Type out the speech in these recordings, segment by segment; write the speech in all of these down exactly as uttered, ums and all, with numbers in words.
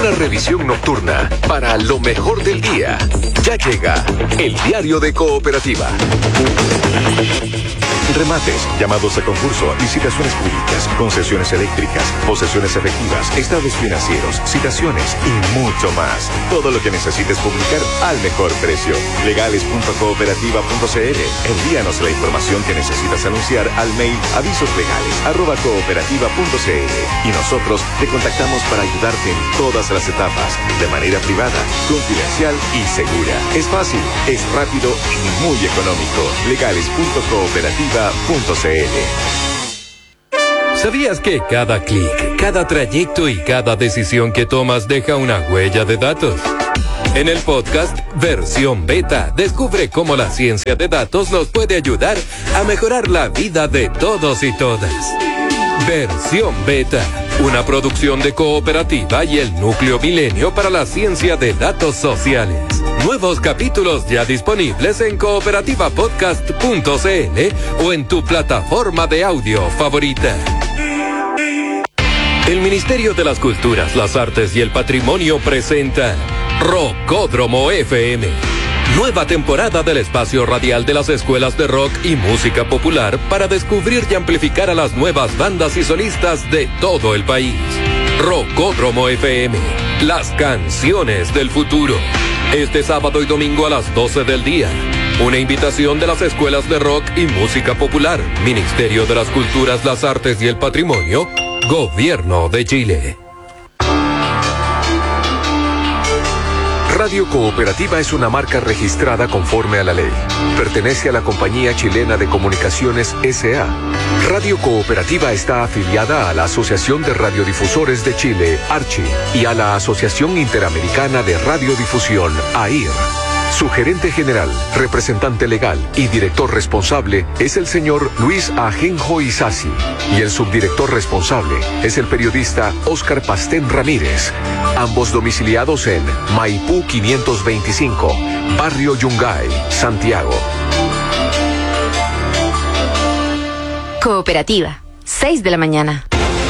Una revisión nocturna para lo mejor del día. Ya llega el Diario de Cooperativa. Remates, llamados a concurso, licitaciones públicas, concesiones eléctricas, posesiones efectivas, estados financieros, citaciones y mucho más. Todo lo que necesites publicar al mejor precio. legales punto cooperativa punto c l. Envíanos la información que necesitas anunciar al mail avisoslegales arroba cooperativa punto c l y nosotros te contactamos para ayudarte en todas las etapas, de manera privada, confidencial y segura. Es fácil, es rápido y muy económico. legales punto cooperativa punto c l. ¿Sabías que cada clic, cada trayecto y cada decisión que tomas deja una huella de datos? En el podcast Versión Beta, descubre cómo la ciencia de datos nos puede ayudar a mejorar la vida de todos y todas. Versión Beta, una producción de Cooperativa y el Núcleo Milenio para la Ciencia de Datos Sociales. Nuevos capítulos ya disponibles en cooperativa podcast punto c l o en tu plataforma de audio favorita. El Ministerio de las Culturas, las Artes y el Patrimonio presenta Rockódromo F M. Nueva temporada del espacio radial de las escuelas de rock y música popular para descubrir y amplificar a las nuevas bandas y solistas de todo el país. Rockódromo F M, las canciones del futuro. Este sábado y domingo a las doce del día. Una invitación de las escuelas de rock y música popular, Ministerio de las Culturas, las Artes y el Patrimonio, Gobierno de Chile. Radio Cooperativa es una marca registrada conforme a la ley. Pertenece a la Compañía Chilena de Comunicaciones S A Radio Cooperativa está afiliada a la Asociación de Radiodifusores de Chile, ARCHI, y a la Asociación Interamericana de Radiodifusión, A I R. Su gerente general, representante legal y director responsable es el señor Luis Ajenjo Isasi, y el subdirector responsable es el periodista Óscar Pastén Ramírez, ambos domiciliados en Maipú quinientos veinticinco, Barrio Yungay, Santiago. Cooperativa, seis de la mañana.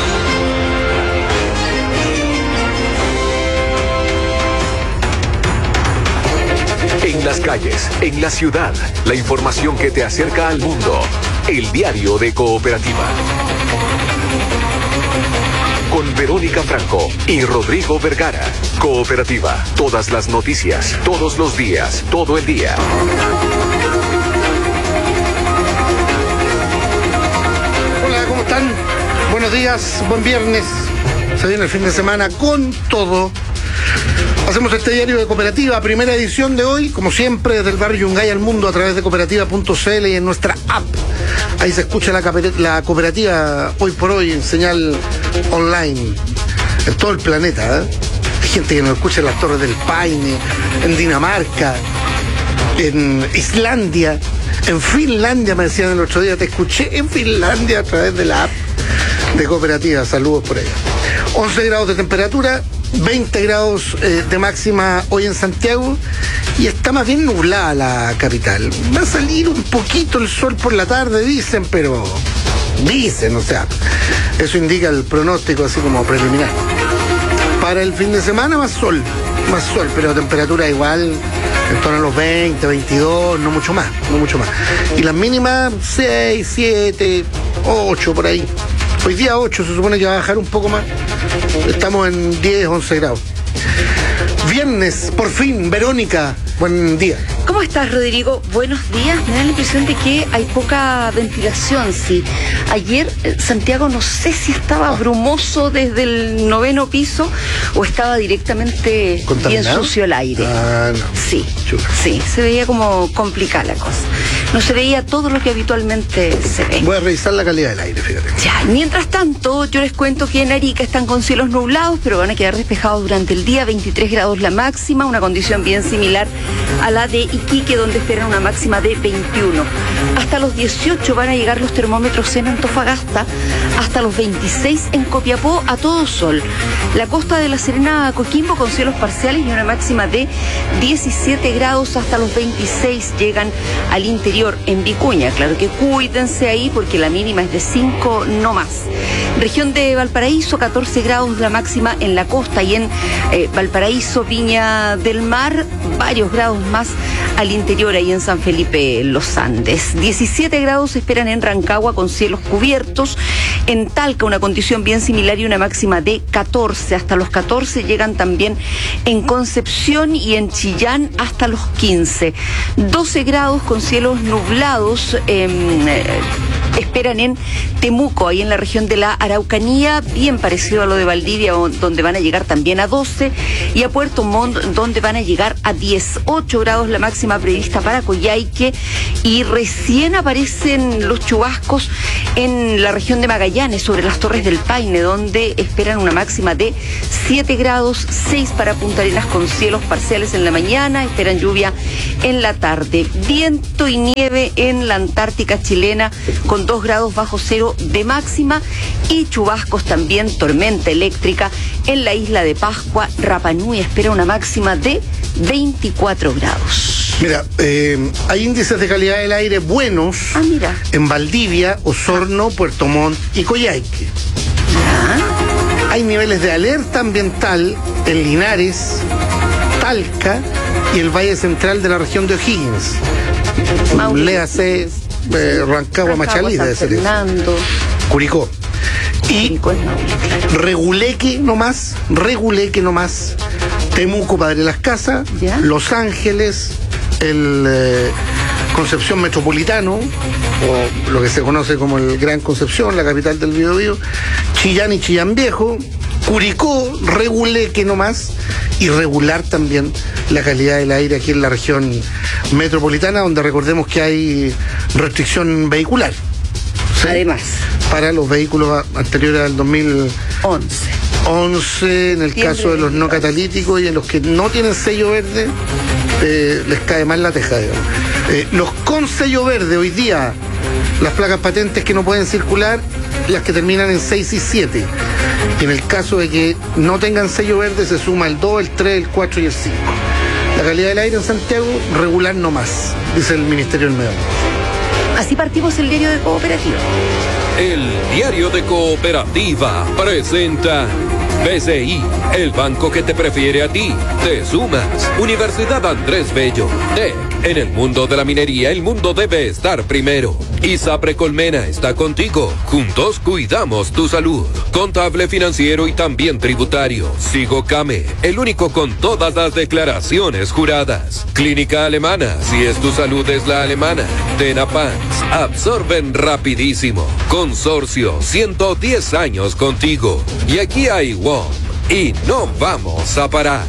En las calles, en la ciudad, la información que te acerca al mundo. El Diario de Cooperativa. Con Verónica Franco y Rodrigo Vergara. Cooperativa, todas las noticias, todos los días, todo el día. Hola, ¿cómo están? Buenos días, buen viernes. Se viene el fin de semana con todo. Hacemos este Diario de Cooperativa, primera edición de hoy, como siempre, desde el barrio Yungay al mundo a través de cooperativa punto c l y en nuestra app. Ahí se escucha la, la cooperativa hoy por hoy en señal online, en todo el planeta, ¿eh? Hay gente que nos escucha en las Torres del Paine, en Dinamarca, en Islandia, en Finlandia, me decían el otro día, te escuché en Finlandia a través de la app de Cooperativa. Saludos por allá. once grados de temperatura, veinte grados eh, de máxima hoy en Santiago, y está más bien nublada la capital. Va a salir un poquito el sol por la tarde, dicen, pero dicen, o sea, eso indica el pronóstico así como preliminar. Para el fin de semana más sol, más sol, pero temperatura igual en torno a los veinte, veintidós, no mucho más, no mucho más. Y las mínimas seis, siete, ocho por ahí. Hoy día ocho, se supone que va a bajar un poco más. Estamos en diez, once grados. Viernes, por fin, Verónica, buen día. ¿Cómo estás, Rodrigo? Buenos días. Me da la impresión de que hay poca ventilación, sí. Ayer, Santiago, no sé si estaba brumoso desde el noveno piso o estaba directamente bien sucio el aire. Ah, no. Sí, Chula. sí, se veía como complicada la cosa. No se veía todo lo que habitualmente se ve. Voy a revisar la calidad del aire, fíjate. Ya, mientras tanto, yo les cuento que en Arica están con cielos nublados, pero van a quedar despejados durante el día, veintitrés grados la máxima, una condición bien similar a la de Iquique, donde esperan una máxima de veintiuno. Hasta los dieciocho van a llegar los termómetros en Antofagasta, hasta los veintiséis en Copiapó, a todo sol. La costa de La Serena a Coquimbo con cielos parciales y una máxima de diecisiete grados, hasta los veintiséis llegan al interior interior en Vicuña. Claro que cuídense ahí porque la mínima es de cinco no más. Región de Valparaíso, catorce grados la máxima en la costa, y en eh, Valparaíso, Viña del Mar, varios grados más al interior, ahí en San Felipe Los Andes. diecisiete grados se esperan en Rancagua con cielos cubiertos. En Talca una condición bien similar y una máxima de catorce. Hasta los catorce llegan también en Concepción y en Chillán hasta los quince. doce grados con cielos nublados eh, esperan en Temuco, ahí en la región de la Araucanía, bien parecido a lo de Valdivia, donde van a llegar también a doce, y a Puerto Montt, donde van a llegar a dieciocho grados la máxima prevista para Coyhaique, y recién aparecen los chubascos en la región de Magallanes, sobre las Torres del Paine, donde esperan una máxima de siete grados, seis para Punta Arenas con cielos parciales en la mañana, esperan lluvia en la tarde. Viento y nieve en la Antártica chilena con dos grados bajo cero de máxima, y chubascos también, tormenta eléctrica en la isla de Pascua. Rapa Nui espera una máxima de veinticuatro grados. Mira, eh, hay índices de calidad del aire buenos ah, mira. en Valdivia, Osorno, Puerto Montt y Coyhaique. ¿Ah? Hay niveles de alerta ambiental en Linares, Talca y el Valle Central de la región de O'Higgins. Léase eh, Rancagua, Machalí, debe ser eso. Curicó. Y Curicó es Maule, claro. Reguleque nomás, Reguleque nomás, Temuco, Padre Las Casas, ¿ya? Los Ángeles, el eh, Concepción Metropolitano, o lo que se conoce como el Gran Concepción, la capital del Biobío, Chillán y Chillán Viejo, Curicó, Reguleque nomás, y regular también la calidad del aire aquí en la región metropolitana, donde recordemos que hay restricción vehicular. ¿Sí? Además. Para los vehículos anteriores al dos mil once. once, en el Siempre caso de los no catalíticos, y en los que no tienen sello verde, eh, les cae mal la teja, digamos. Eh, los con sello verde hoy día, las placas patentes que no pueden circular, las que terminan en seis y siete. Y en el caso de que no tengan sello verde, se suma el dos, el tres, el cuatro y el cinco. La calidad del aire en Santiago, regular no más, dice el Ministerio del Medio Ambiente. Así partimos el diario de Cooperativa. El diario de Cooperativa presenta B C I, el banco que te prefiere a ti. Te sumas. Universidad Andrés Bello. T E C. En el mundo de la minería, el mundo debe estar primero. ISAPRE Colmena está contigo. Juntos cuidamos tu salud. Contable, financiero y también tributario. Sigocame, el único con todas las declaraciones juradas. Clínica Alemana, si es tu salud es la alemana. Tenapans, absorben rapidísimo. Consorcio, ciento diez años contigo. Y aquí hay W O M y no vamos a parar.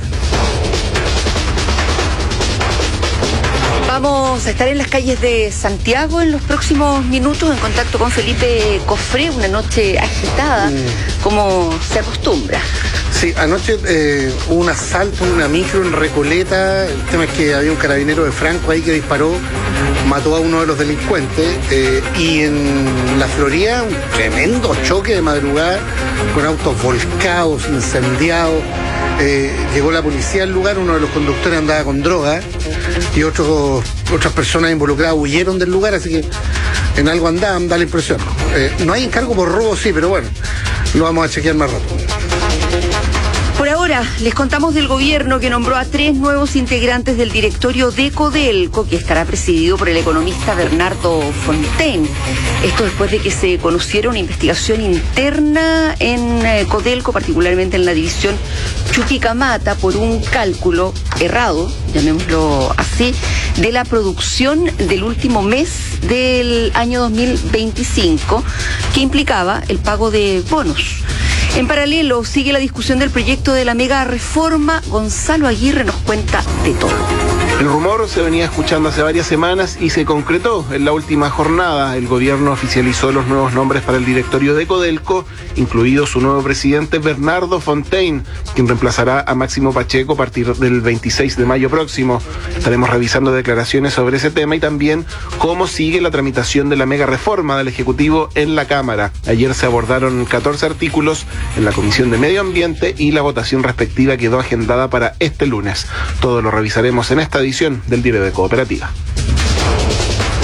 Vamos a estar en las calles de Santiago en los próximos minutos, en contacto con Felipe Cofré, una noche agitada, mm. como se acostumbra. Sí, anoche eh, hubo un asalto en una micro en Recoleta. El tema es que había un carabinero de Franco ahí que disparó, mató a uno de los delincuentes, eh, y en la Florida un tremendo choque de madrugada con autos volcados, incendiados. Eh, llegó la policía al lugar, uno de los conductores andaba con droga y otros, otras personas involucradas huyeron del lugar, así que en algo andaban, da la impresión. Eh, no hay encargo por robo, sí, pero bueno, lo vamos a chequear más rato. Por ahora, les contamos del gobierno que nombró a tres nuevos integrantes del directorio de Codelco, que estará presidido por el economista Bernardo Fontaine. Esto después de que se conociera una investigación interna en eh, Codelco, particularmente en la división Chuquicamata, por un cálculo errado, llamémoslo así, de la producción del último mes del año dos mil veinticinco, que implicaba el pago de bonos. En paralelo, sigue la discusión del proyecto de la mega reforma. Gonzalo Aguirre nos cuenta de todo. El rumor se venía escuchando hace varias semanas y se concretó en la última jornada. El gobierno oficializó los nuevos nombres para el directorio de Codelco, incluido su nuevo presidente Bernardo Fontaine, quien reemplazará a Máximo Pacheco a partir del veintiséis de mayo próximo. Estaremos revisando declaraciones sobre ese tema y también cómo sigue la tramitación de la mega reforma del Ejecutivo en la Cámara. Ayer se abordaron catorce artículos en la Comisión de Medio Ambiente y la votación respectiva quedó agendada para este lunes. Todo lo revisaremos en esta edición del Diario de Cooperativa.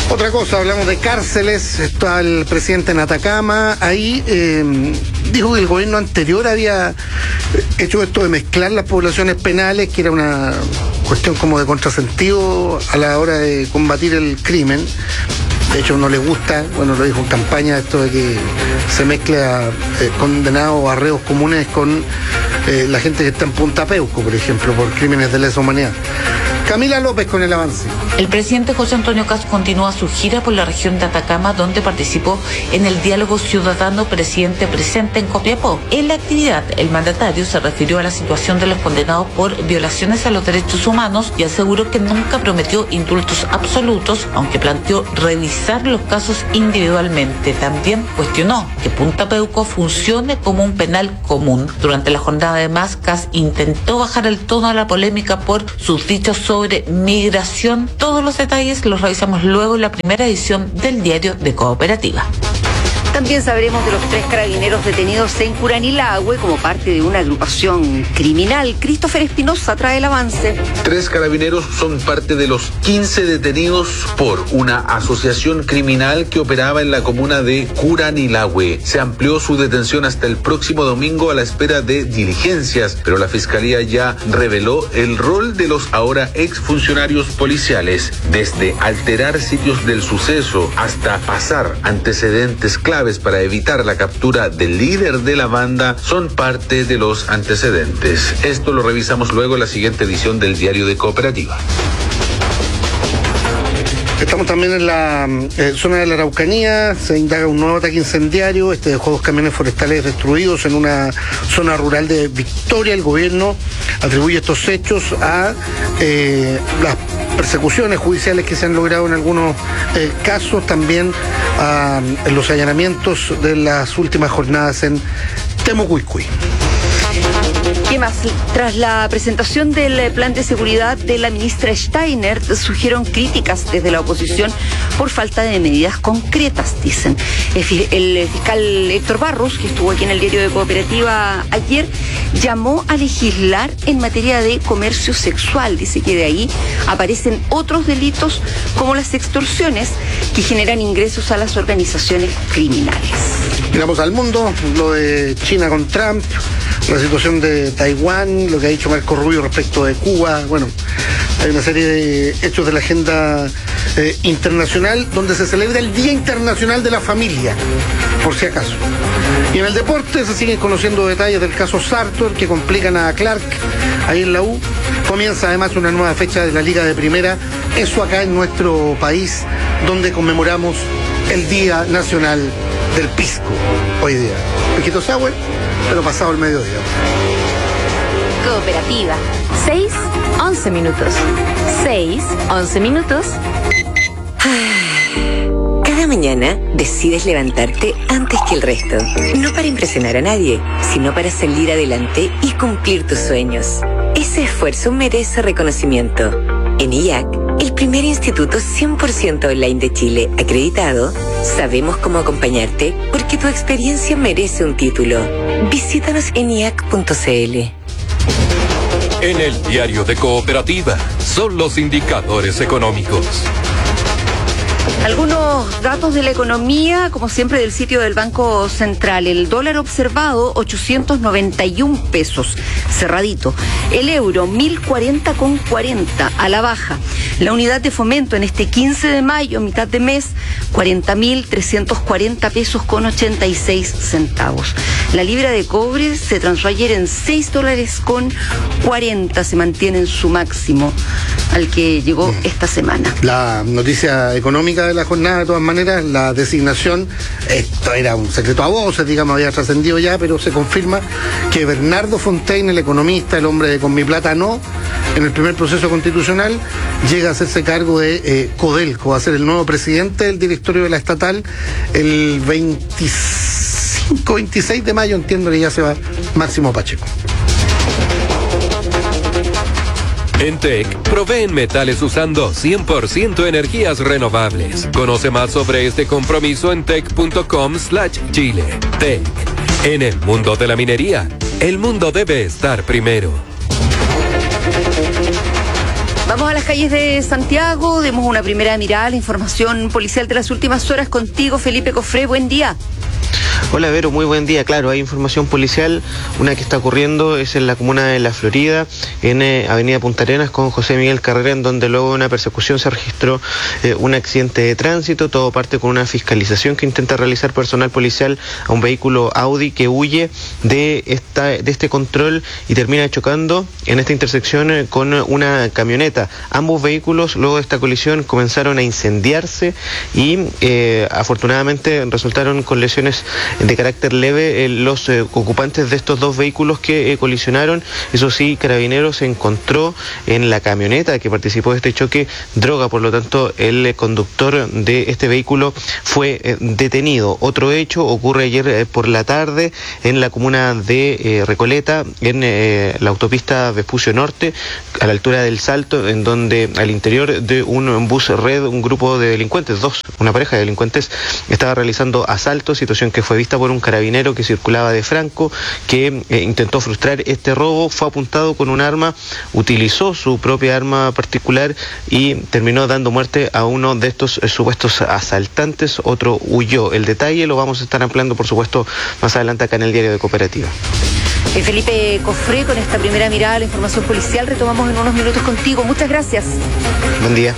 Otra cosa, hablamos de cárceles, está el presidente en Atacama, ahí eh, dijo que el gobierno anterior había hecho esto de mezclar las poblaciones penales, que era una cuestión como de contrasentido a la hora de combatir el crimen. De hecho no le gusta, bueno, lo dijo en campaña, esto de que se mezcle a eh, condenados o arreos comunes con eh, la gente que está en Punta Peuco, por ejemplo, por crímenes de lesa humanidad. Camila López con el avance. El presidente José Antonio Kast continúa su gira por la región de Atacama, donde participó en el diálogo ciudadano presidente presente en Copiapó. En la actividad, el mandatario se refirió a la situación de los condenados por violaciones a los derechos humanos y aseguró que nunca prometió indultos absolutos, aunque planteó revisar los casos individualmente. También cuestionó que Punta Peuco funcione como un penal común. Durante la jornada, además, Kast intentó bajar el tono a la polémica por sus dichos sobre sobre migración. Todos los detalles los revisamos luego en la primera edición del Diario de Cooperativa. También sabremos de los tres carabineros detenidos en Curanilahue como parte de una agrupación criminal. Christopher Espinosa trae el avance. Tres carabineros son parte de los quince detenidos por una asociación criminal que operaba en la comuna de Curanilahue. Se amplió su detención hasta el próximo domingo a la espera de diligencias, pero la fiscalía ya reveló el rol de los ahora exfuncionarios policiales, desde alterar sitios del suceso hasta pasar antecedentes claves para evitar la captura del líder de la banda, son parte de los antecedentes. Esto lo revisamos luego en la siguiente edición del Diario de Cooperativa. Estamos también en la eh, zona de la Araucanía, se indaga un nuevo ataque incendiario, este dejó dos camiones forestales destruidos en una zona rural de Victoria. El gobierno atribuye estos hechos a eh, las persecuciones judiciales que se han logrado en algunos eh, casos, también a los allanamientos de las últimas jornadas en Temucuicui. ¿Qué más? Tras la presentación del plan de seguridad de la ministra Steiner, surgieron críticas desde la oposición por falta de medidas concretas, dicen. El fiscal Héctor Barros, que estuvo aquí en el Diario de Cooperativa ayer, llamó a legislar en materia de comercio sexual. Dice que de ahí aparecen otros delitos como las extorsiones que generan ingresos a las organizaciones criminales. Miramos al mundo, lo de China con Trump, la situación de Taiwán, lo que ha dicho Marco Rubio respecto de Cuba. Bueno, hay una serie de hechos de la agenda eh, internacional donde se celebra el Día Internacional de la Familia, por si acaso. Y en el deporte se siguen conociendo detalles del caso Sartor que complican a Clark ahí en la U. Comienza además una nueva fecha de la Liga de Primera, eso acá en nuestro país, donde conmemoramos el Día Nacional del Pisco hoy día. Poquito sour, pero pasado el mediodía. Cooperativa. seis, once minutos. seis, once minutos. Cada mañana decides levantarte antes que el resto. No para impresionar a nadie, sino para salir adelante y cumplir tus sueños. Ese esfuerzo merece reconocimiento. En I A C, el primer instituto cien por ciento online de Chile acreditado, sabemos cómo acompañarte porque tu experiencia merece un título. Visítanos en i a c punto c l. En el Diario de Cooperativa son los indicadores económicos. Algunos datos de la economía, como siempre, del sitio del Banco Central. El dólar observado, ochocientos noventa y un pesos, cerradito. El euro, mil cuarenta con cuarenta, a la baja. La unidad de fomento en este quince de mayo, mitad de mes, cuarenta mil trescientos cuarenta pesos con ochenta y seis centavos. La libra de cobre se transó ayer en seis dólares con cuarenta, se mantiene en su máximo al que llegó esta semana. La noticia económica de la jornada, de todas maneras, la designación, esto era un secreto a voces, digamos, había trascendido ya, pero se confirma que Bernardo Fontaine, el economista, el hombre de Con mi plata no, en el primer proceso constitucional, llega a hacerse cargo de eh, Codelco, va a ser el nuevo presidente del directorio de la estatal el veinticinco, veintiséis de mayo, entiendo que ya se va Máximo Pacheco. En T E C, proveen metales usando cien por ciento energías renovables. Conoce más sobre este compromiso en tec punto com slash chile. T E C. En el mundo de la minería, el mundo debe estar primero. Vamos a las calles de Santiago, demos una primera mirada a la información policial de las últimas horas contigo, Felipe Cofré, buen día. Hola Vero, muy buen día. Claro, hay información policial. Una que está ocurriendo es en la comuna de La Florida, en eh, Avenida Punta Arenas con José Miguel Carrera, en donde luego de una persecución se registró eh, un accidente de tránsito. Todo parte con una fiscalización que intenta realizar personal policial a un vehículo Audi que huye de esta de este control y termina chocando en esta intersección eh, con una camioneta. Ambos vehículos luego de esta colisión comenzaron a incendiarse y eh, afortunadamente resultaron con lesiones de carácter leve eh, los eh, ocupantes de estos dos vehículos que eh, colisionaron. Eso sí, Carabineros encontró en la camioneta que participó de este choque droga, por lo tanto el eh, conductor de este vehículo fue eh, detenido. Otro hecho ocurre ayer eh, por la tarde en la comuna de eh, Recoleta, en eh, la autopista Vespucio Norte, a la altura del Salto, en donde al interior de un bus red un grupo de delincuentes, dos, una pareja de delincuentes, estaba realizando asaltos, situación que fue vista por un carabinero que circulaba de Franco, que eh, intentó frustrar este robo, fue apuntado con un arma, utilizó su propia arma particular y terminó dando muerte a uno de estos eh, supuestos asaltantes. Otro huyó. El detalle lo vamos a estar ampliando, por supuesto, más adelante acá en el Diario de Cooperativa. Eh, Felipe Cofré, con esta primera mirada a la información policial, retomamos en unos minutos contigo. Muchas gracias. Buen día.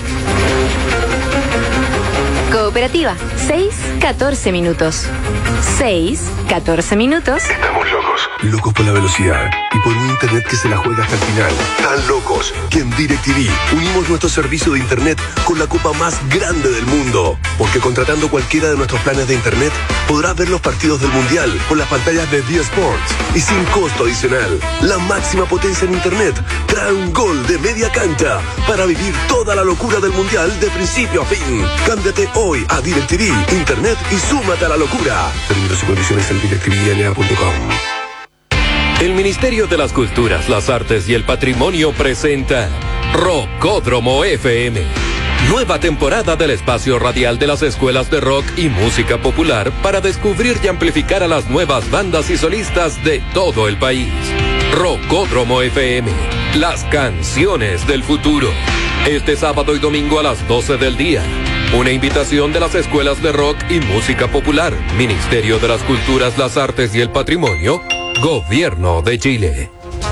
Cooperativa, seis, catorce minutos. seis, catorce minutos. Estamos locos. Locos por la velocidad y por un internet que se la juega hasta el final. Tan locos que en DirecTV unimos nuestro servicio de internet con la copa más grande del mundo. Porque contratando cualquiera de nuestros planes de internet, podrás ver los partidos del Mundial con las pantallas de D Sports y sin costo adicional. La máxima potencia en internet trae un gol de media cancha para vivir toda la locura del Mundial de principio a fin. Cámbiate hoy a DirecTV Internet y súmate a la locura. Términos y condiciones en direct t v n a punto com. El Ministerio de las Culturas, las Artes y el Patrimonio presenta Rocódromo F M. Nueva temporada del espacio radial de las escuelas de rock y música popular para descubrir y amplificar a las nuevas bandas y solistas de todo el país. Rocódromo F M, las canciones del futuro. Este sábado y domingo a las doce del día. Una invitación de las escuelas de rock y música popular, Ministerio de las Culturas, las Artes y el Patrimonio, Gobierno de Chile.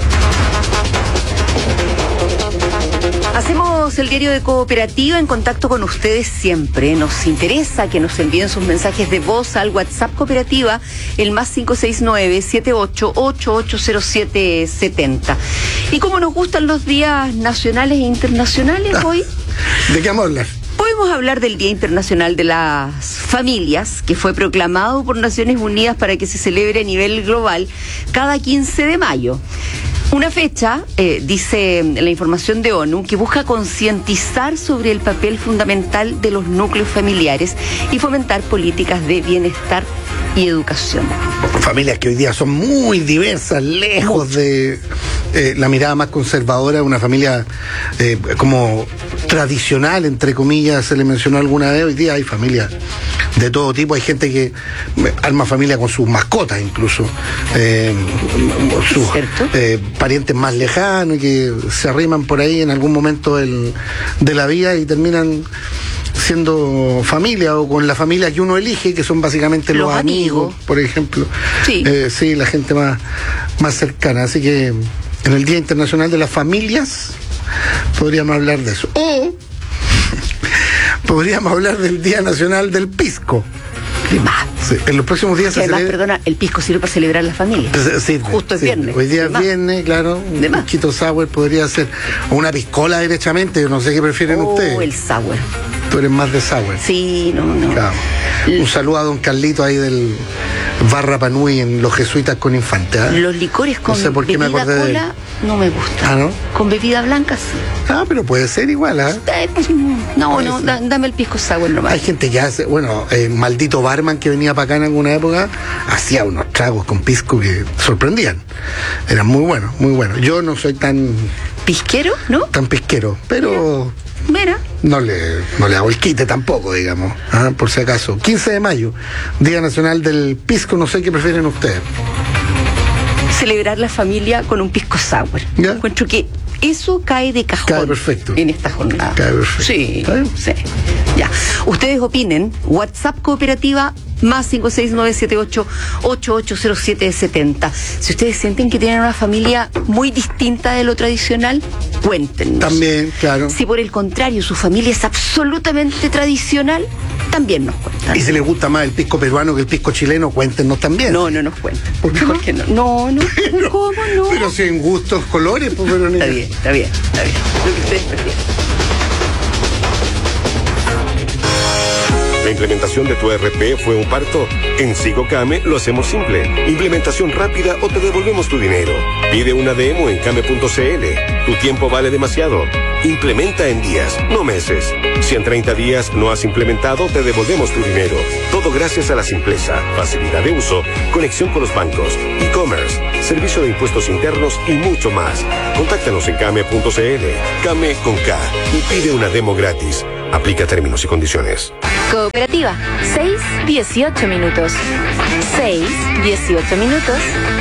Hacemos el Diario de Cooperativa en contacto con ustedes siempre. Nos interesa que nos envíen sus mensajes de voz al WhatsApp Cooperativa, el más cinco seis nueve, siete ocho ocho, ocho cero siete, siete cero. Y como nos gustan los días nacionales e internacionales ah, hoy... ¿De qué vamos a hablar? Podemos hablar del Día Internacional de las Familias, que fue proclamado por Naciones Unidas para que se celebre a nivel global cada quince de mayo. Una fecha, eh, dice la información de ONU, que busca concientizar sobre el papel fundamental de los núcleos familiares y fomentar políticas de bienestar y educación. Familias que hoy día son muy diversas, lejos Mucho. de eh, la mirada más conservadora, una familia eh, como tradicional, entre comillas, se le mencionó alguna vez. Hoy día hay familias de todo tipo, hay gente que arma familia con sus mascotas incluso, eh, sus eh, parientes más lejanos y que se arriman por ahí en algún momento del, de la vida y terminan siendo familia o con la familia que uno elige, que son básicamente los, los amigos, amigos, por ejemplo. Sí. Eh, sí, la gente más, más cercana. Así que en el Día Internacional de las Familias podríamos hablar de eso. O podríamos hablar del Día Nacional del Pisco. De más. Sí, en los próximos días que se además, celebra... perdona, el pisco sirve para celebrar la familia. Sí, justo es sí, viernes. Hoy día es viernes, claro. De un más. Pisquito sour podría ser. O una piscola derechamente, yo no sé qué prefieren oh, ustedes. O el sour. Tú eres más de sour. Sí, no, no. Claro. Un saludo a don Carlito ahí del Barra Panui en Los Jesuitas con Infante. ¿eh? Los licores con no sé por qué bebida me acordé cola de él. No me gusta. ¿Ah, no? Con bebida blanca sí. Ah, pero puede ser igual, ¿ah? ¿eh? No, no, da, dame el pisco sour nomás. Hay gente que hace, bueno, eh, maldito barman que venía para acá en alguna época, hacía unos tragos con pisco que sorprendían. Eran muy buenos, muy buenos. Yo no soy tan... ¿Pisquero, no? Tan pisquero, pero... Mira. No le, no le hago el quite tampoco, digamos, ¿ah? Por si acaso. quince de mayo, Día Nacional del Pisco, no sé qué prefieren ustedes. Celebrar la familia con un pisco sour. ¿Ya? Encuentro que Eso cae de cajón. Cae perfecto. En esta jornada. Cae perfecto. Sí, sí. Ya. Ustedes opinen. WhatsApp Cooperativa más cinco seis nueve siete ocho ocho ocho cero siete siete cero. Si ustedes sienten que tienen una familia muy distinta de lo tradicional, cuéntenos. También, claro. Si por el contrario su familia es absolutamente tradicional, también nos cuentan. Y si les gusta más el pisco peruano que el pisco chileno, cuéntenos también. No, no nos cuenten. ¿Por qué Mejor no? que no? No, no. Pero, ¿Cómo no? Pero si en gustos, colores, pues, pero Está bien, está bien, está bien. Lo que ustedes prefieran. ¿La implementación de tu E R P fue un parto? En SigoCame lo hacemos simple. Implementación rápida o te devolvemos tu dinero. Pide una demo en came punto cl. Tu tiempo vale demasiado. Implementa en días, no meses. Si en treinta días no has implementado, te devolvemos tu dinero. Todo gracias a la simpleza, facilidad de uso, conexión con los bancos, e-commerce, servicio de impuestos internos y mucho más. Contáctanos en came punto cl. Came con K y pide una demo gratis. Aplica términos y condiciones. Cooperativa, seis dieciocho minutos. seis dieciocho minutos.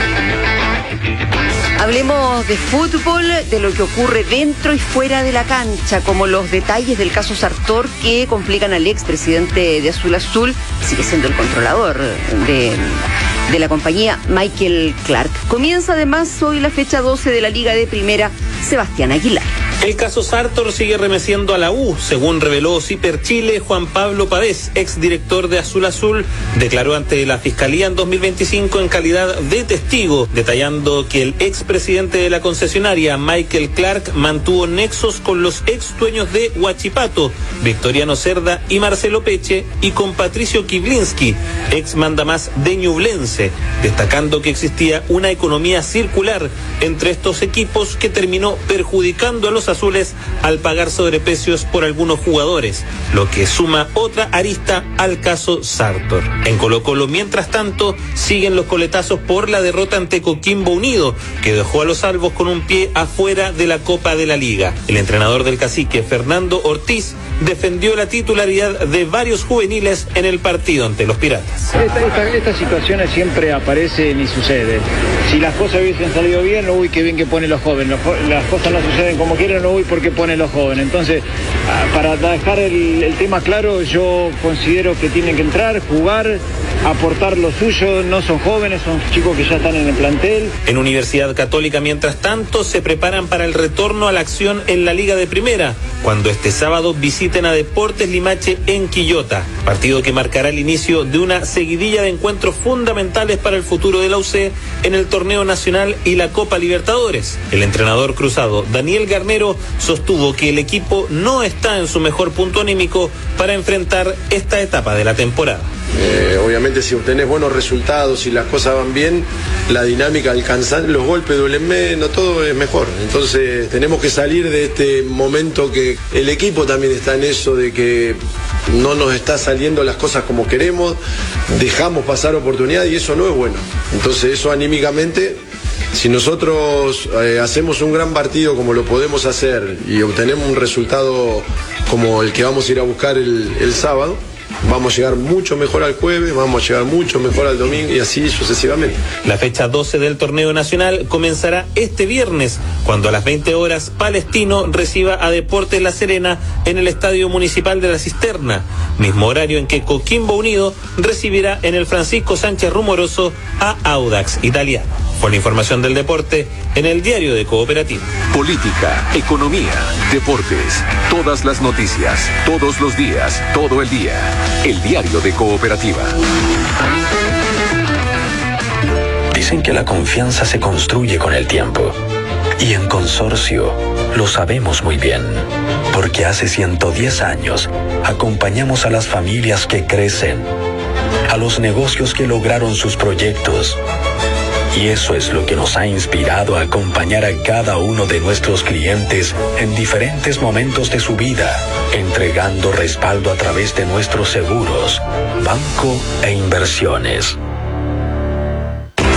Hablemos de fútbol, de lo que ocurre dentro y fuera de la cancha, como los detalles del caso Sartor que complican al expresidente de Azul Azul, sigue siendo el controlador de, de la compañía, Michael Clark. Comienza además hoy la fecha doce de la Liga de Primera, Sebastián Aguilar. El caso Sartor sigue remeciendo a la U, según reveló Ciper Chile. Juan Pablo Pavés, exdirector de Azul Azul, declaró ante la Fiscalía en dos mil veinticinco en calidad de testigo, detallando que el expresidente de la concesionaria, Michael Clark, mantuvo nexos con los ex dueños de Huachipato, Victoriano Cerda y Marcelo Peche, y con Patricio Kiblinski, ex mandamás de Ñublense, destacando que existía una economía circular entre estos equipos que terminó perjudicando a los azules al pagar sobreprecios por algunos jugadores, lo que suma otra arista al caso Sartor. En Colo-Colo, mientras tanto, siguen los coletazos por la derrota ante Coquimbo Unido, que dejó a los salvos con un pie afuera de la Copa de la Liga. El entrenador del Cacique, Fernando Ortiz, defendió la titularidad de varios juveniles en el partido ante los Piratas. Esta, esta, estas situaciones siempre aparecen y suceden. Si las cosas hubiesen salido bien, uy, qué bien que ponen los jóvenes. Los, las cosas no suceden como quieren, no, uy, porque ponen los jóvenes. Entonces, para dejar el, el tema claro, yo considero que tienen que entrar, jugar, aportar lo suyo. No son jóvenes, son chicos que ya están en el plantel. En Universidad Católica, mientras tanto, se preparan para el retorno a la acción en la Liga de Primera, cuando este sábado visiten a Deportes Limache en Quillota, partido que marcará el inicio de una seguidilla de encuentros fundamentales para el futuro de la U C en el torneo nacional y la Copa Libertadores. El entrenador cruzado, Daniel Garnero, sostuvo que el equipo no está en su mejor punto anímico para enfrentar esta etapa de la temporada. Eh, obviamente si obtenés buenos resultados y las cosas van bien, la dinámica alcanzar, los golpes duelen menos, todo es mejor. Entonces tenemos que salir de este momento que el equipo también está en eso de que no nos está saliendo las cosas como queremos, dejamos pasar oportunidades y eso no es bueno. Entonces eso anímicamente, si nosotros eh, hacemos un gran partido como lo podemos hacer y obtenemos un resultado como el que vamos a ir a buscar el, el sábado, vamos a llegar mucho mejor al jueves, vamos a llegar mucho mejor al domingo y así sucesivamente. La fecha doce del torneo nacional comenzará este viernes, cuando a las veinte horas Palestino reciba a Deportes La Serena en el Estadio Municipal de La Cisterna, mismo horario en que Coquimbo Unido recibirá en el Francisco Sánchez Rumoroso a Audax Italiano. Con la información del deporte en el Diario de Cooperativa. Política, economía, deportes, todas las noticias, todos los días, todo el día. El Diario de Cooperativa. Dicen que la confianza se construye con el tiempo. Y en Consorcio lo sabemos muy bien. Porque hace ciento diez años acompañamos a las familias que crecen, a los negocios que lograron sus proyectos. Y eso es lo que nos ha inspirado a acompañar a cada uno de nuestros clientes en diferentes momentos de su vida, entregando respaldo a través de nuestros seguros, banco e inversiones.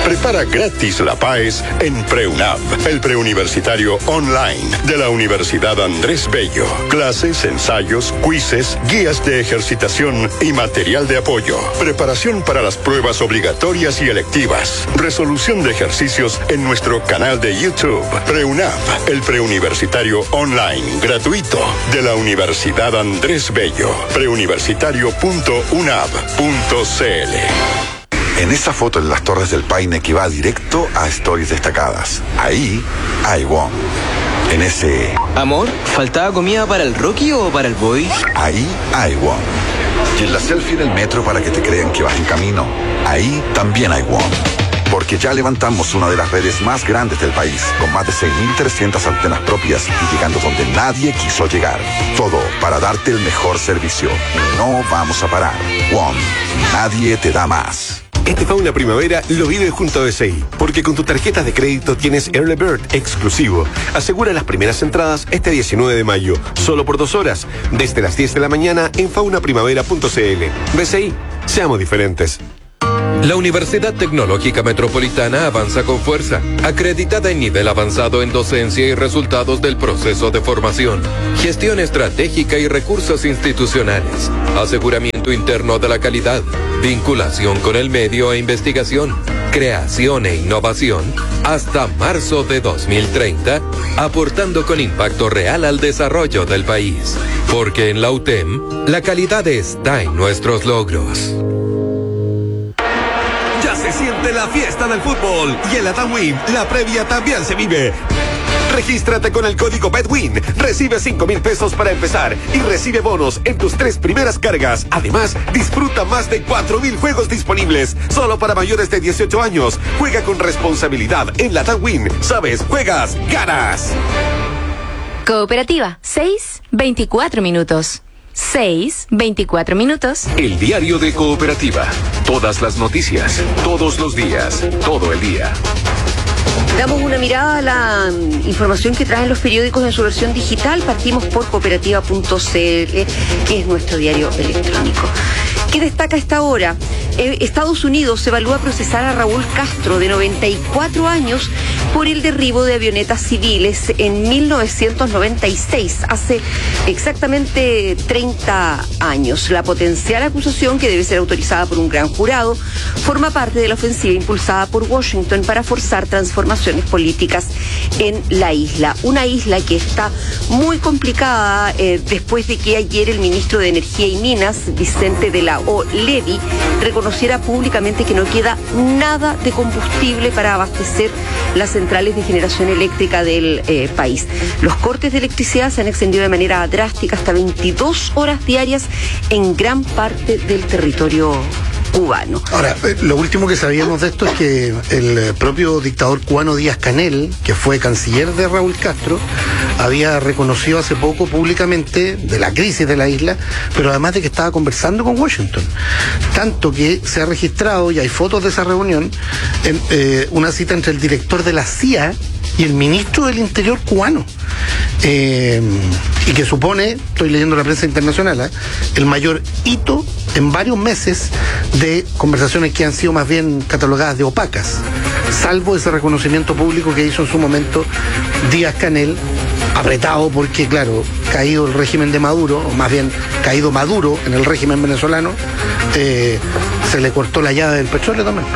Prepara gratis la PAES en PreUNAV, el preuniversitario online de la Universidad Andrés Bello. Clases, ensayos, quizzes, guías de ejercitación y material de apoyo. Preparación para las pruebas obligatorias y electivas. Resolución de ejercicios en nuestro canal de YouTube. PreUNAV, el preuniversitario online gratuito de la Universidad Andrés Bello. preuniversitario punto unav punto cl. En esa foto en las Torres del Paine que va directo a Stories Destacadas. Ahí hay Wong. En ese... Amor, ¿faltaba comida para el Rocky o para el Boy? Ahí hay Wong. Y en la selfie en el metro para que te crean que vas en camino. Ahí también hay Wong. Porque ya levantamos una de las redes más grandes del país, con más de seis mil trescientas antenas propias y llegando donde nadie quiso llegar. Todo para darte el mejor servicio. No vamos a parar. Wong. Nadie te da más. Este Fauna Primavera lo vive junto a B C I, porque con tus tarjetas de crédito tienes Early Bird exclusivo. Asegura las primeras entradas este diecinueve de mayo, solo por dos horas, desde las diez de la mañana en fauna primavera punto cl. B C I, seamos diferentes. La Universidad Tecnológica Metropolitana avanza con fuerza, acreditada en nivel avanzado en docencia y resultados del proceso de formación, gestión estratégica y recursos institucionales, aseguramiento interno de la calidad, vinculación con el medio e investigación, creación e innovación, hasta marzo de dos mil treinta, aportando con impacto real al desarrollo del país. Porque en la U T E M, la calidad está en nuestros logros. Se siente la fiesta del fútbol y en la TAMWIN la previa también se vive. Regístrate con el código BETWIN, recibe cinco mil pesos para empezar y recibe bonos en tus tres primeras cargas. Además, disfruta más de cuatro mil juegos disponibles solo para mayores de dieciocho años. Juega con responsabilidad en la TAMWIN. Sabes, juegas, ganas. Cooperativa, seis, veinticuatro minutos. seis, veinticuatro minutos. El diario de Cooperativa. Todas las noticias, todos los días, todo el día. Damos una mirada a la um, información que traen los periódicos en su versión digital. Partimos por cooperativa punto cl, que es nuestro diario electrónico. ¿Qué destaca esta hora? Eh, Estados Unidos evalúa procesar a Raúl Castro, de noventa y cuatro años, por el derribo de avionetas civiles en mil novecientos noventa y seis, hace exactamente treinta años. La potencial acusación, que debe ser autorizada por un gran jurado, forma parte de la ofensiva impulsada por Washington para forzar transformaciones políticas en la isla. Una isla que está muy complicada eh, después de que ayer el ministro de Energía y Minas, Vicente de la O. Levy, reconociera públicamente que no queda nada de combustible para abastecer las centrales de generación eléctrica del eh, país. Los cortes de electricidad se han extendido de manera drástica hasta veintidós horas diarias en gran parte del territorio cubano. Ahora, lo último que sabíamos de esto es que el propio dictador cubano Díaz-Canel, que fue canciller de Raúl Castro, había reconocido hace poco públicamente de la crisis de la isla, pero además de que estaba conversando con Washington. Tanto que se ha registrado, y hay fotos de esa reunión, en, eh, una cita entre el director de la C I A y el ministro del Interior cubano. Eh, y que supone, estoy leyendo la prensa internacional, ¿eh? el mayor hito en varios meses de conversaciones que han sido más bien catalogadas de opacas, salvo ese reconocimiento público que hizo en su momento Díaz-Canel, apretado porque, claro, caído el régimen de Maduro, o más bien caído Maduro en el régimen venezolano, eh, se le cortó la llave del petróleo también.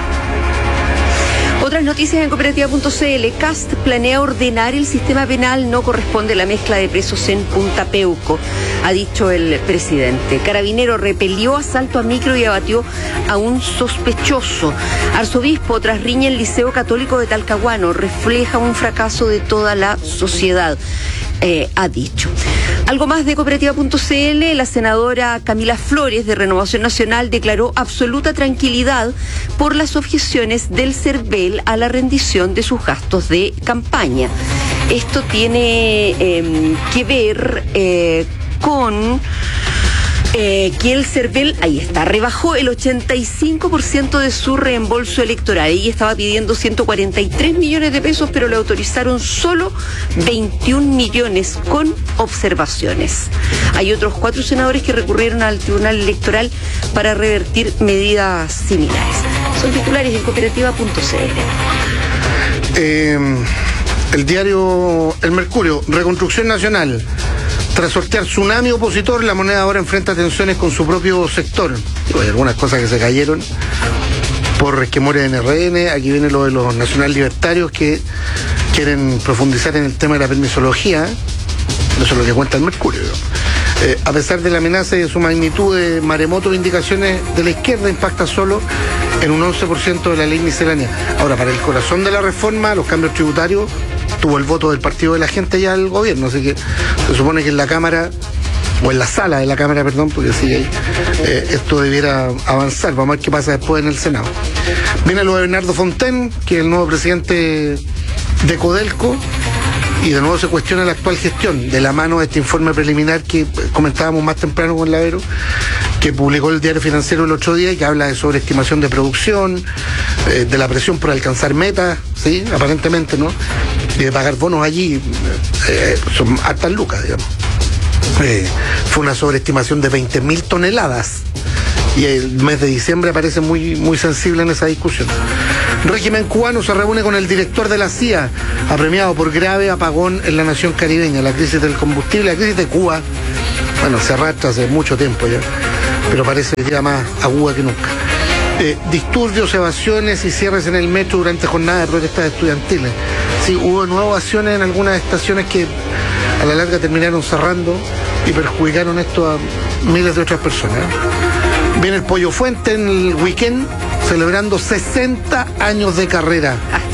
Otras noticias en cooperativa punto cl. Cast planea ordenar el sistema penal, no corresponde a la mezcla de presos en Punta Peuco, ha dicho el presidente. Carabinero repelió asalto a micro y abatió a un sospechoso. Arzobispo tras riña en Liceo Católico de Talcahuano, refleja un fracaso de toda la sociedad. Eh, ha dicho. Algo más de cooperativa punto cl. La senadora Camila Flores, de Renovación Nacional, declaró absoluta tranquilidad por las objeciones del CERVEL a la rendición de sus gastos de campaña. Esto tiene eh, que ver eh, con Eh, que el CERVEL, ahí está, rebajó el ochenta y cinco por ciento de su reembolso electoral. Ella estaba pidiendo ciento cuarenta y tres millones de pesos, pero le autorizaron solo veintiún millones con observaciones. Hay otros cuatro senadores que recurrieron al Tribunal Electoral para revertir medidas similares. Son titulares en cooperativa punto c l. Eh, el diario El Mercurio, Reconstrucción Nacional. Tras sortear tsunami opositor, la moneda ahora enfrenta tensiones con su propio sector. Hay algunas cosas que se cayeron por resquemores en R N. Aquí viene lo de los nacional libertarios que quieren profundizar en el tema de la permisología. Eso es lo que cuenta El Mercurio. Eh, a pesar de la amenaza y de su magnitud de maremoto, indicaciones de la izquierda impacta solo en un once por ciento de la ley miscelánea. Ahora, para el corazón de la reforma, los cambios tributarios, tuvo el voto del Partido de la Gente ya al gobierno, así que se supone que en la Cámara, o en la sala de la Cámara, perdón, porque sigue ahí, eh, esto debiera avanzar. Vamos a ver qué pasa después en el Senado. Viene lo de Bernardo Fontaine, que es el nuevo presidente de Codelco, y de nuevo se cuestiona la actual gestión, de la mano de este informe preliminar que comentábamos más temprano con Lavero, que publicó el Diario Financiero el otro día y que habla de sobreestimación de producción, eh, de la presión por alcanzar metas, ¿sí? Aparentemente, ¿no? Y de pagar bonos allí, eh, son hartas lucas, digamos. Eh, fue una sobreestimación de veinte mil toneladas. Y el mes de diciembre aparece muy, muy sensible en esa discusión. Régimen cubano se reúne con el director de la C I A, apremiado por grave apagón en la nación caribeña. La crisis del combustible, la crisis de Cuba, bueno, se arrastra hace mucho tiempo ya, pero parece ya más aguda que nunca. Eh, disturbios, evasiones y cierres en el metro durante jornadas de protestas estudiantiles. Sí, hubo nuevas acciones en algunas estaciones que a la larga terminaron cerrando y perjudicaron esto a miles de otras personas. Viene el Pollo Fuente en el weekend celebrando sesenta años de carrera.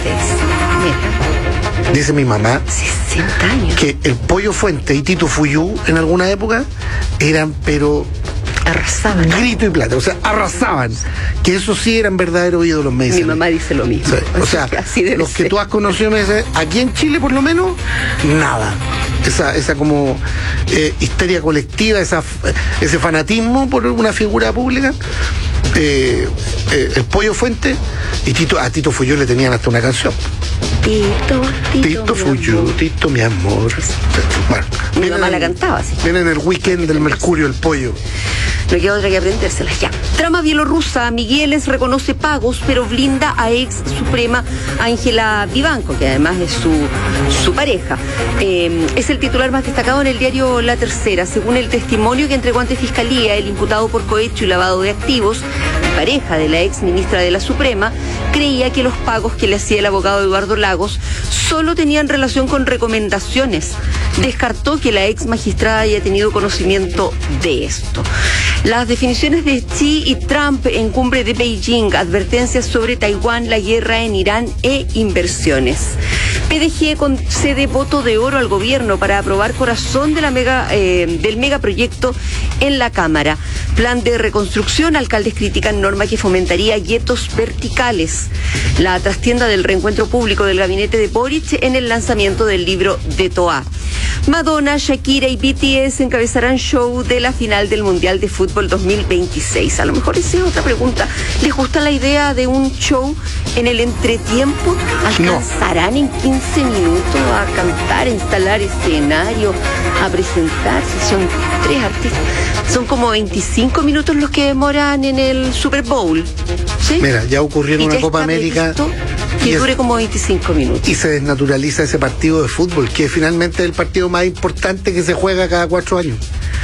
Dice mi mamá sesenta años. Que el Pollo Fuente y Tito Fuyú en alguna época eran, pero arrasaban. Grito y plata, o sea, arrasaban. Que eso sí eran verdaderos ídolos, me dicen. Mi mamá dice lo mismo. Sí, o sea, los que tú has conocido me dicen, aquí en Chile por lo menos, nada. Esa, esa como eh, histeria colectiva, esa, ese fanatismo por una figura pública. Eh, eh, el Pollo Fuente y Tito, a Tito Fuyú le tenían hasta una canción. Tito, Tito, Tito Fuyú, Tito, mi amor. Bueno, mi mamá la cantaba así. Viene en el weekend del Mercurio, el Pollo. No queda otra que aprendérselas ya. Trama bielorrusa, Migueles reconoce pagos, pero blinda a ex suprema Ángela Vivanco, que además es su, su pareja. Eh, es el titular más destacado en el diario La Tercera. Según el testimonio que entregó ante Fiscalía, el imputado por cohecho y lavado de activos, pareja de la ex ministra de la Suprema, creía que los pagos que le hacía el abogado Eduardo Lagos solo tenían relación con recomendaciones. Descartó que la ex magistrada haya tenido conocimiento de esto. Las definiciones de Xi y Trump en cumbre de Beijing, advertencias sobre Taiwán, la guerra en Irán e inversiones. P D G concede voto de oro al gobierno para aprobar corazón de la mega, eh, del megaproyecto en la Cámara. Plan de reconstrucción, alcaldes critican norma que fomentaría guetos verticales. La trastienda del reencuentro público del gabinete de Boric en el lanzamiento del libro de Toa. Madonna, Shakira y B T S encabezarán show de la final del Mundial de Fútbol dos mil veintiséis. A lo mejor esa es otra pregunta. ¿Les gusta la idea de un show en el entretiempo? ¿Alcanzarán no. en quince minutos a cantar, a instalar escenario, a presentarse? Son tres artistas. Son como veinticinco minutos los que demoran en el Super Bowl. ¿Sí? Mira, ya ocurrió en una Copa América que dure como veinticinco minutos. Y se desnaturaliza ese partido de fútbol, que finalmente es el partido más importante que se juega cada cuatro años.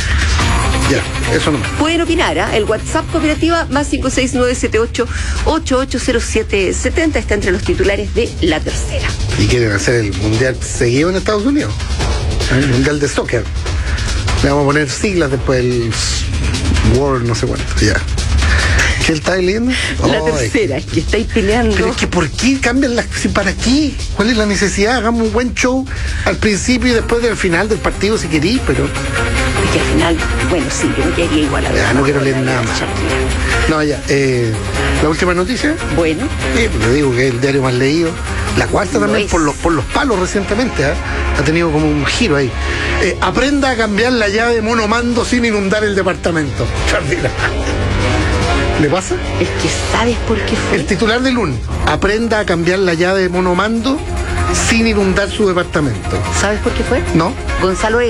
Ya, eso nomás. Pueden opinar, ¿eh? El WhatsApp cooperativa más cinco seis nueve siete ocho ocho ocho cero siete siete cero está entre los titulares de La Tercera. Y quieren hacer el mundial seguido en Estados Unidos. El mundial de soccer. Le vamos a poner siglas después, el World no sé cuánto, ya. ¿Qué estáis leyendo? La oh, Tercera, es que estáis peleando. Pero es que ¿por qué cambian las... ¿Para qué? ¿Cuál es la necesidad? Hagamos un buen show al principio y después del final del partido si queréis, pero... Es que al final, bueno, sí, yo me quedaría igual a ver. Ya, no quiero leer nada más. No, ya, eh, la última noticia. Bueno. Sí, pues le digo que es el diario más leído. La cuarta no también, por los, por los palos recientemente, ¿eh? Ha tenido como un giro ahí. Eh, aprenda a cambiar la llave de monomando sin inundar el departamento. ¿Le pasa? Es que sabes por qué fue. El titular del U N, aprenda a cambiar la llave de monomando sin inundar su departamento. ¿Sabes por qué fue? No. Gonzalo Egas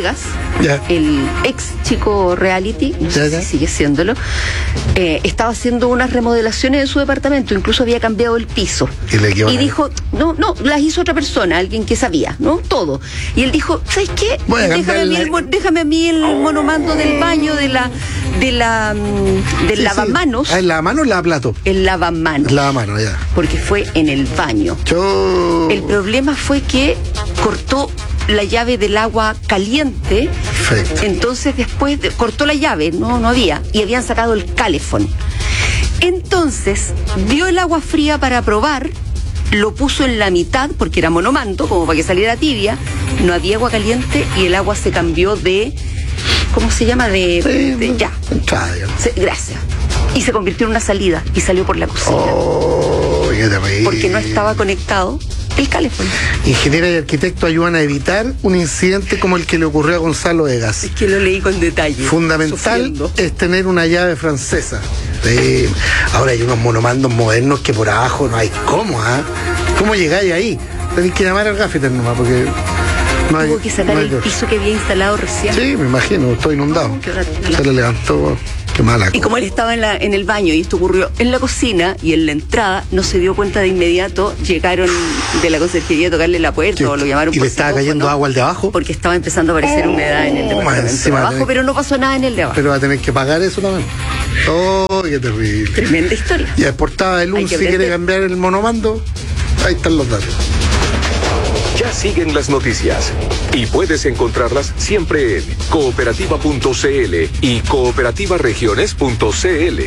Ya. el ex chico reality, no sé si sigue siéndolo, eh, estaba haciendo unas remodelaciones en su departamento, incluso había cambiado el piso. Y, le y dijo, no, no, las hizo otra persona, alguien que sabía, ¿no? Todo. Y él dijo, ¿sabes qué? Voy a Déjame a, mí el, mo- déjame a mí el monomando del baño, de la, de la, mm, del Sí, lavamanos. sí. ¿Ah, ¿el lavamanos o el lavaplato? El lavamanos. El lavamanos, ya. Porque fue en el baño. Yo... El problema fue que cortó la llave del agua caliente. Perfecto. Entonces después de- cortó la llave, no, no había, y habían sacado el calefón. Entonces dio el agua fría para probar, lo puso en la mitad porque era monomando, como para que saliera tibia, no había agua caliente y el agua se cambió de, ¿cómo se llama? De, Sí, de- ya. entrada, ya. Se- gracias. Y se convirtió en una salida y salió por la cocina. Oh, qué terrible. Porque no estaba conectado el calefón. Ingeniera y arquitecto ayudan a evitar un incidente como el que le ocurrió a Gonzalo Egas. Es que lo leí con detalle. Fundamental sufriendo. es tener una llave francesa. Sí. Ahora hay unos monomandos modernos que por abajo no hay cómo, ¿ah? ¿Cómo llegáis ahí? Tenéis que llamar al gaffiter nomás porque no hay. Tuvo que sacar no hay el dos. piso que había instalado recién. Sí, me imagino, estoy inundado. Qué hora- Se le levantó. Qué mala Y cosa. como él estaba en, la, en el baño y esto ocurrió en la cocina y en la entrada, no se dio cuenta de inmediato, llegaron de la conserjería a tocarle la puerta ¿Qué? o lo llamaron ¿Y por le estaba teléfono, cayendo agua al de abajo? porque estaba empezando a aparecer humedad en el más departamento encima de abajo, tenés- pero no pasó nada en el de abajo. Pero va a tener que pagar eso también. Oh, qué terrible. Tremenda historia. Y es portada de Hay Luz, que si quiere aprender. cambiar el monomando, ahí están los datos. Ya siguen las noticias y puedes encontrarlas siempre en cooperativa punto c l y cooperativa regiones punto c l.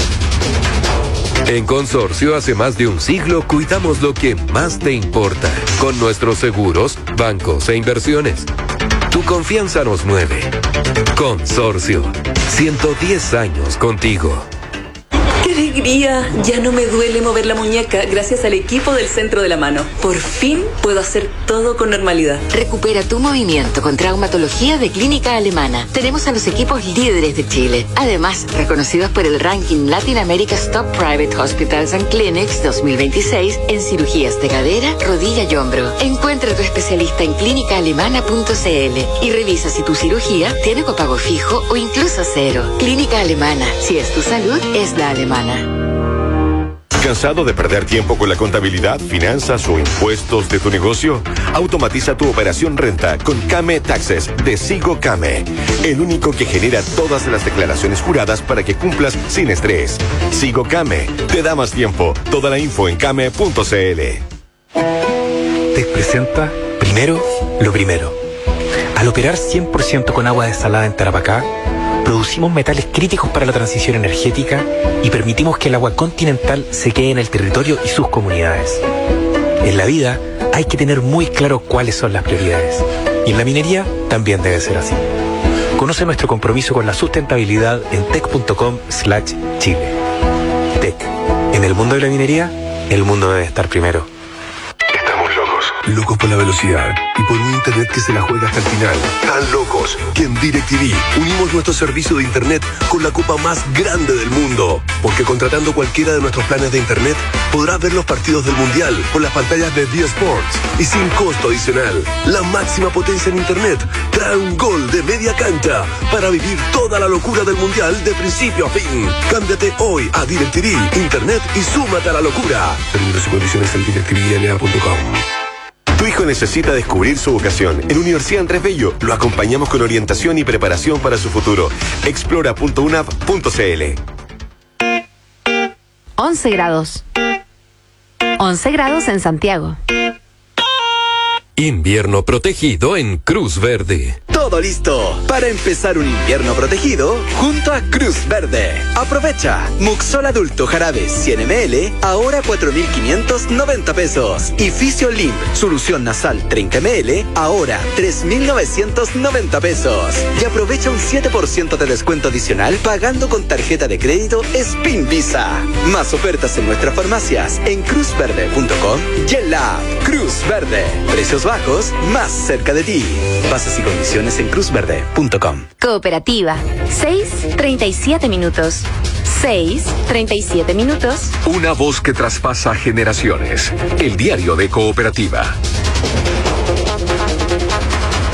En Consorcio hace más de un siglo cuidamos lo que más te importa con nuestros seguros, bancos e inversiones. Tu confianza nos mueve. Consorcio, ciento diez años contigo. ¡Qué alegría! Ya no me duele mover la muñeca gracias al equipo del Centro de la Mano. Por fin puedo hacer todo con normalidad. Recupera tu movimiento con traumatología de Clínica Alemana. Tenemos a los equipos líderes de Chile. Además, reconocidos por el ranking Latin America's Top Private Hospitals and Clinics dos mil veintiséis en cirugías de cadera, rodilla y hombro. Encuentra a tu especialista en clínica alemana punto c l y revisa si tu cirugía tiene copago fijo o incluso cero. Clínica Alemana. Si es tu salud, es la alemana. ¿Cansado de perder tiempo con la contabilidad, finanzas o impuestos de tu negocio? Automatiza tu operación renta con Came Taxes de Sigo Came, el único que genera todas las declaraciones juradas para que cumplas sin estrés. Sigo Came te da más tiempo. Toda la info en came punto c l. Te presenta primero lo primero. Al operar cien por ciento con agua desalada en Tarapacá, producimos metales críticos para la transición energética y permitimos que el agua continental se quede en el territorio y sus comunidades. En la vida hay que tener muy claro cuáles son las prioridades. Y en la minería también debe ser así. Conoce nuestro compromiso con la sustentabilidad en tec punto com slash chile. Tec. En el mundo de la minería, el mundo debe estar primero. Estamos locos. Locos por la velocidad y por un internet que se la juega hasta el final. Tan locos que en DirecTV unimos nuestro servicio de internet con la copa más grande del mundo. Porque contratando cualquiera de nuestros planes de internet podrás ver los partidos del Mundial por las pantallas de D Sports y sin costo adicional. La máxima potencia en internet trae un gol de media cancha para vivir toda la locura del Mundial de principio a fin. Cámbiate hoy a DirecTV Internet y súmate a la locura. Términos y condiciones en directivi l a punto com. Tu hijo necesita descubrir su vocación. En Universidad Andrés Bello lo acompañamos con orientación y preparación para su futuro. explora punto unap punto c l. once grados. once grados en Santiago. Invierno protegido en Cruz Verde. Todo listo para empezar un invierno protegido junto a Cruz Verde. Aprovecha Muxol adulto jarabe cien mililitros, ahora cuatro mil quinientos noventa pesos. Y Fisiolin, solución nasal treinta mililitros, ahora tres mil novecientos noventa pesos. Y aprovecha un siete por ciento de descuento adicional pagando con tarjeta de crédito Spin Visa. Más ofertas en nuestras farmacias en cruz verde punto com y en la app Cruz Verde. Precios bajos más cerca de ti. Bases y condiciones en cruz verde punto com. Cooperativa. seis treinta y siete minutos. seis treinta y siete minutos. Una voz que traspasa generaciones. El diario de Cooperativa.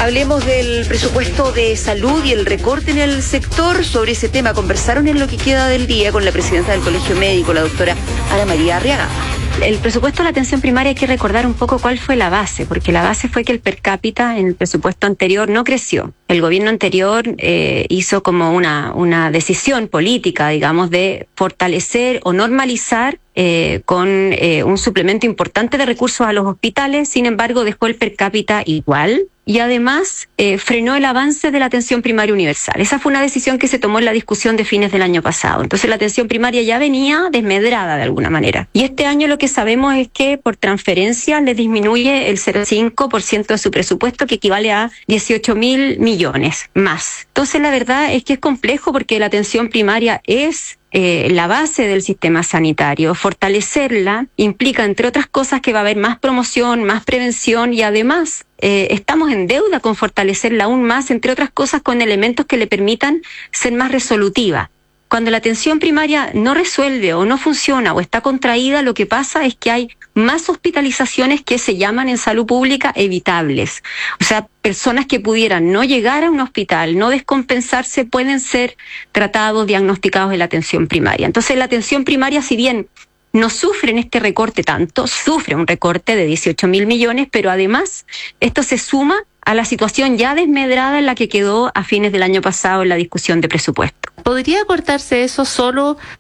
Hablemos del presupuesto de salud y el recorte en el sector. Sobre ese tema conversaron en lo que queda del día con la presidenta del Colegio Médico, la doctora Ana María Arriaga. El presupuesto de la atención primaria hay que recordar un poco cuál fue la base, porque la base fue que el per cápita en el presupuesto anterior no creció. El gobierno anterior eh, hizo como una, una decisión política, digamos, de fortalecer o normalizar eh, con eh, un suplemento importante de recursos a los hospitales. Sin embargo, dejó el per cápita igual y además eh, frenó el avance de la atención primaria universal. Esa fue una decisión que se tomó en la discusión de fines del año pasado. Entonces la atención primaria ya venía desmedrada de alguna manera. Y este año lo que sabemos es que por transferencia le disminuye el cero coma cinco por ciento de su presupuesto, que equivale a dieciocho mil millones más. Entonces la verdad es que es complejo porque la atención primaria es Eh, la base del sistema sanitario. Fortalecerla implica, entre otras cosas, que va a haber más promoción, más prevención y además eh, estamos en deuda con fortalecerla aún más, entre otras cosas, con elementos que le permitan ser más resolutiva. Cuando la atención primaria no resuelve o no funciona o está contraída, lo que pasa es que hay más hospitalizaciones que se llaman en salud pública evitables. O sea, personas que pudieran no llegar a un hospital, no descompensarse, pueden ser tratados, diagnosticados en la atención primaria. Entonces, la atención primaria, si bien no sufre en este recorte tanto, sufre un recorte de dieciocho mil millones, pero además esto se suma a la situación ya desmedrada en la que quedó a fines del año pasado en la discusión de presupuesto. ¿Podría cortarse eso solo